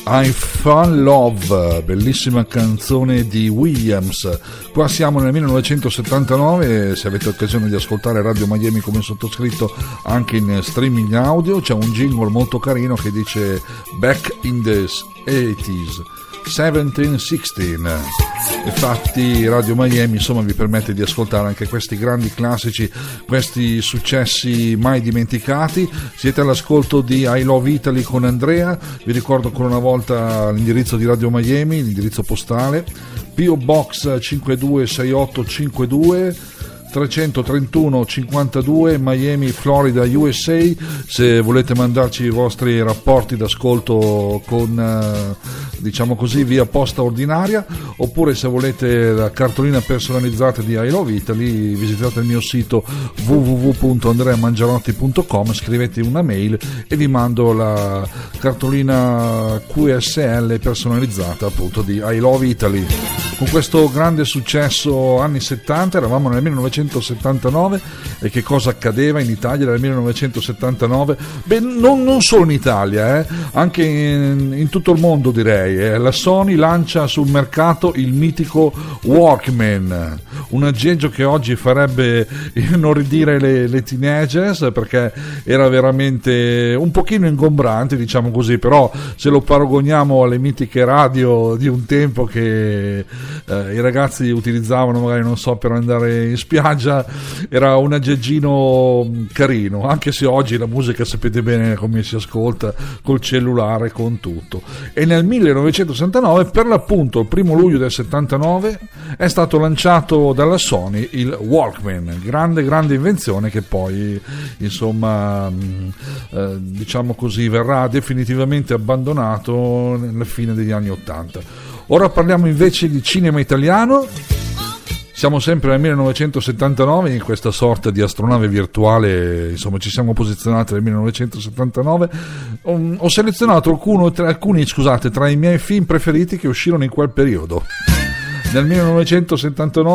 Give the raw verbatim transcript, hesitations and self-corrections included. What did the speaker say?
I Fall Love, bellissima canzone di Williams. Qua siamo nel millenovecentosettantanove, se avete occasione di ascoltare Radio Miami come sottoscritto anche in streaming audio, c'è un jingle molto carino che dice Back in the eighties, seventeen sixteen. Infatti Radio Miami insomma vi permette di ascoltare anche questi grandi classici, questi successi mai dimenticati. Siete all'ascolto di I Love Italy con Andrea. Vi ricordo ancora una volta l'indirizzo di Radio Miami, l'indirizzo postale P O Box cinque due sei otto cinque due trecentotrentuno cinquantadue Miami, Florida, U S A. Se volete mandarci i vostri rapporti d'ascolto con eh, diciamo così via posta ordinaria, oppure se volete la cartolina personalizzata di I Love Italy, visitate il mio sito w w w punto andrea mangiarotti punto com, scrivete una mail e vi mando la cartolina Q S L personalizzata appunto di I Love Italy. Con questo grande successo anni settanta, eravamo nel millenovecentosettantanove, e che cosa accadeva in Italia nel millenovecentosettantanove? Beh, non, non solo in Italia, eh, anche in, in tutto il mondo direi. Eh. La Sony lancia sul mercato il mitico Walkman, un aggeggio che oggi farebbe inorridire le, le teenagers, perché era veramente un pochino ingombrante, diciamo così, però se lo paragoniamo alle mitiche radio di un tempo che Eh, i ragazzi utilizzavano magari, non so, per andare in spiaggia, era un aggeggino carino, anche se oggi la musica sapete bene come si ascolta col cellulare, con tutto. E nel millenovecentosessantanove, per l'appunto il primo luglio del settantanove, è stato lanciato dalla Sony il Walkman, grande grande invenzione che poi insomma eh, diciamo così verrà definitivamente abbandonato nella fine degli anni ottanta. Ora parliamo invece di cinema italiano. Siamo sempre nel millenovecentosettantanove, in questa sorta di astronave virtuale, insomma ci siamo posizionati nel millenovecentosettantanove. Ho selezionato alcuno, tra, alcuni scusate, tra i miei film preferiti che uscirono in quel periodo. Nel millenovecentosettantanove